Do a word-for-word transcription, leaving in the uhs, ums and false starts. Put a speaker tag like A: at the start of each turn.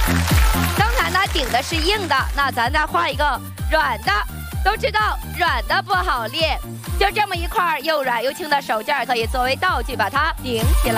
A: 刚才呢顶的是硬的，那咱再画一个软的。都知道软的不好练，就这么一块又软又轻的手绢可以作为道具把它顶起来。